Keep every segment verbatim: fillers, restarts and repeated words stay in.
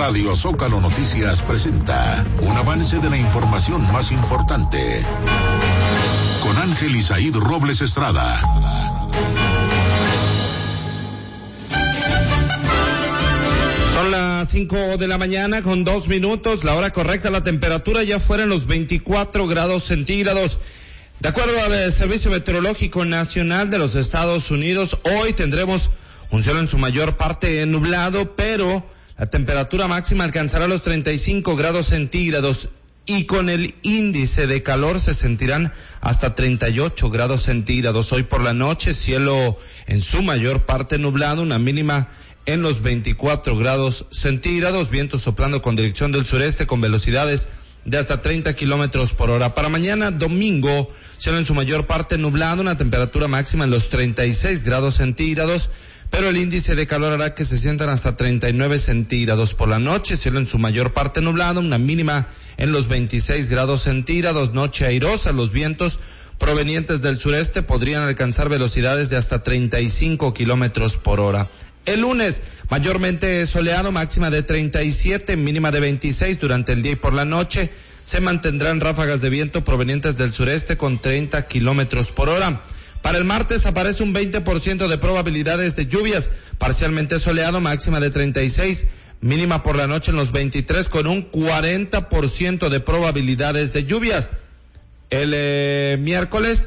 Radio Zócalo Noticias presenta un avance de la información más importante con Ángel Isaíd Robles Estrada. Son las cinco de la mañana con dos minutos, la hora correcta. La temperatura ya fuera en los veinticuatro grados centígrados. De acuerdo al Servicio Meteorológico Nacional de los Estados Unidos, hoy tendremos un cielo en su mayor parte nublado, pero la temperatura máxima alcanzará los treinta y cinco grados centígrados y con el índice de calor se sentirán hasta treinta y ocho grados centígrados. Hoy por la noche, cielo en su mayor parte nublado, una mínima en los veinticuatro grados centígrados, viento soplando con dirección del sureste con velocidades de hasta treinta kilómetros por hora. Para mañana domingo, cielo en su mayor parte nublado, una temperatura máxima en los treinta y seis grados centígrados, pero el índice de calor hará que se sientan hasta treinta y nueve centígrados. Por la noche, cielo en su mayor parte nublado, una mínima en los veintiséis grados centígrados, noche airosa, los vientos provenientes del sureste podrían alcanzar velocidades de hasta treinta y cinco kilómetros por hora. El lunes, mayormente soleado, máxima de treinta y siete, mínima de veintiséis durante el día y por la noche. Se mantendrán ráfagas de viento provenientes del sureste con treinta kilómetros por hora. Para el martes aparece un veinte por ciento de probabilidades de lluvias, parcialmente soleado, máxima de treinta y seis, mínima por la noche en los veintitrés con un cuarenta por ciento de probabilidades de lluvias. El eh, miércoles,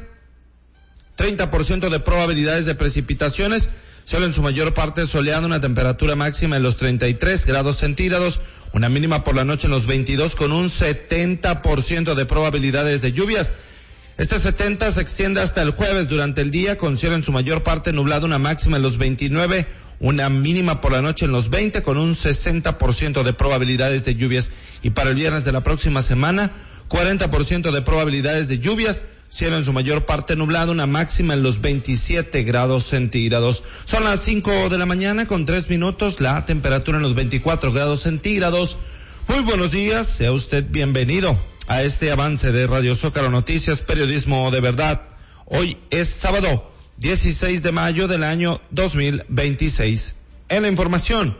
treinta por ciento de probabilidades de precipitaciones, cielo en su mayor parte soleado, una temperatura máxima en los treinta y tres grados centígrados, una mínima por la noche en los veintidós con un setenta por ciento de probabilidades de lluvias. Este setenta se extiende hasta el jueves durante el día con cielo en su mayor parte nublado, una máxima en los veintinueve, una mínima por la noche en los veinte con un sesenta por ciento de probabilidades de lluvias. Y para el viernes de la próxima semana, cuarenta por ciento de probabilidades de lluvias, cielo en su mayor parte nublado, una máxima en los veintisiete grados centígrados. Son las cinco de la mañana con tres minutos, la temperatura en los veinticuatro grados centígrados. Muy buenos días, sea usted bienvenido a este avance de Radio Zócalo Noticias, periodismo de verdad. Hoy es sábado, dieciséis de mayo del año dos mil veintiséis. En la información,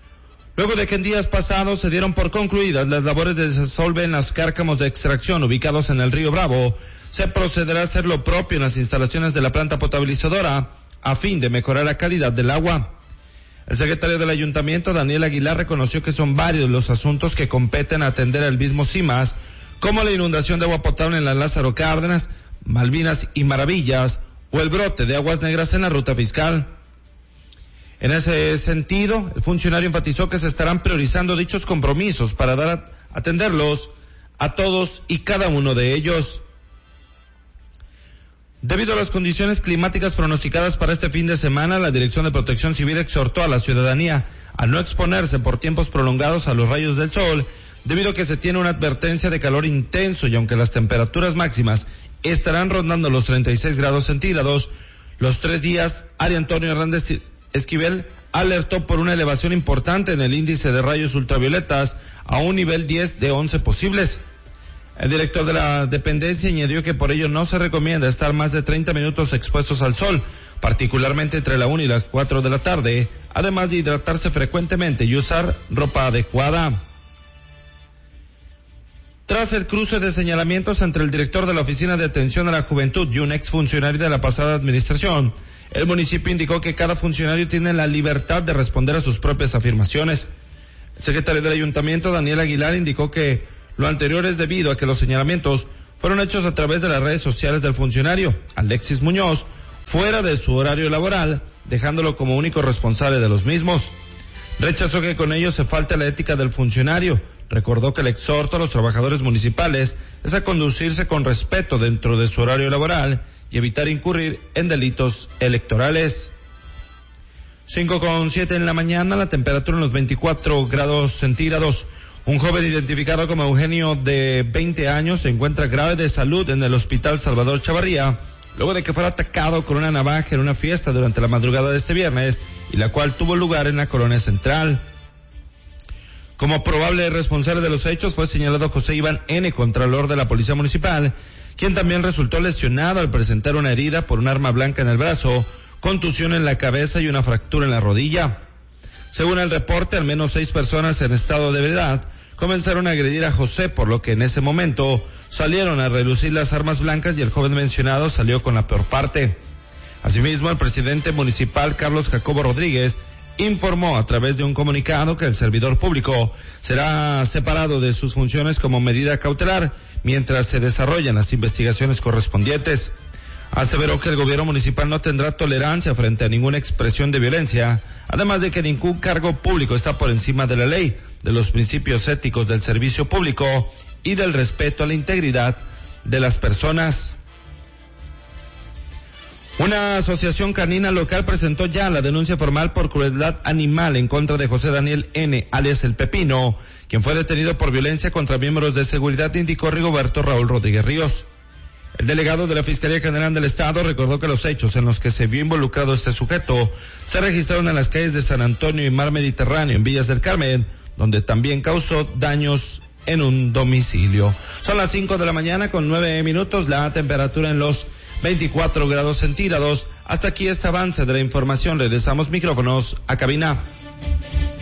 luego de que en días pasados se dieron por concluidas las labores de desasolve en los cárcamos de extracción ubicados en el río Bravo, se procederá a hacer lo propio en las instalaciones de la planta potabilizadora a fin de mejorar la calidad del agua. El secretario del Ayuntamiento, Daniel Aguilar, reconoció que son varios los asuntos que competen a atender al mismo CIMAS, como la inundación de agua potable en la Lázaro Cárdenas, Malvinas y Maravillas, o el brote de aguas negras en la ruta fiscal. En ese sentido, el funcionario enfatizó que se estarán priorizando dichos compromisos para dar a atenderlos a todos y cada uno de ellos. Debido a las condiciones climáticas pronosticadas para este fin de semana, la Dirección de Protección Civil exhortó a la ciudadanía a no exponerse por tiempos prolongados a los rayos del sol, debido a que se tiene una advertencia de calor intenso y aunque las temperaturas máximas estarán rondando los treinta y seis grados centígrados, los tres días, Aria Antonio Hernández Esquivel alertó por una elevación importante en el índice de rayos ultravioletas a un nivel diez de once posibles. El director de la dependencia añadió que por ello no se recomienda estar más de treinta minutos expuestos al sol, particularmente entre la una y las cuatro de la tarde, además de hidratarse frecuentemente y usar ropa adecuada. Tras el cruce de señalamientos entre el director de la Oficina de Atención a la Juventud y un exfuncionario de la pasada administración, el municipio indicó que cada funcionario tiene la libertad de responder a sus propias afirmaciones. El secretario del Ayuntamiento, Daniel Aguilar, indicó que lo anterior es debido a que los señalamientos fueron hechos a través de las redes sociales del funcionario, Alexis Muñoz, fuera de su horario laboral, dejándolo como único responsable de los mismos. Rechazó que con ello se falte la ética del funcionario. Recordó que el exhorto a los trabajadores municipales es a conducirse con respeto dentro de su horario laboral y evitar incurrir en delitos electorales. cinco con siete en la mañana, la temperatura en los veinticuatro grados centígrados. Un joven identificado como Eugenio de veinte años se encuentra grave de salud en el Hospital Salvador Chavarría, luego de que fuera atacado con una navaja en una fiesta durante la madrugada de este viernes, y la cual tuvo lugar en la Colonia Central. Como probable responsable de los hechos fue señalado José Iván N., contralor de la Policía Municipal, quien también resultó lesionado al presentar una herida por un arma blanca en el brazo, contusión en la cabeza y una fractura en la rodilla. Según el reporte, al menos seis personas en estado de ebriedad comenzaron a agredir a José, por lo que en ese momento salieron a relucir las armas blancas y el joven mencionado salió con la peor parte. Asimismo, el presidente municipal Carlos Jacobo Rodríguez informó a través de un comunicado que el servidor público será separado de sus funciones como medida cautelar mientras se desarrollan las investigaciones correspondientes. Aseveró que el gobierno municipal no tendrá tolerancia frente a ninguna expresión de violencia, además de que ningún cargo público está por encima de la ley, de los principios éticos del servicio público y del respeto a la integridad de las personas. Una asociación canina local presentó ya la denuncia formal por crueldad animal en contra de José Daniel N., alias El Pepino, quien fue detenido por violencia contra miembros de seguridad, indicó Rigoberto Raúl Rodríguez Ríos. El delegado de la Fiscalía General del Estado recordó que los hechos en los que se vio involucrado este sujeto se registraron en las calles de San Antonio y Mar Mediterráneo, en Villas del Carmen, donde también causó daños en un domicilio. Son las cinco de la mañana con nueve minutos, la temperatura en los veinticuatro grados centígrados. Hasta aquí este avance de la información. Regresamos micrófonos a cabina.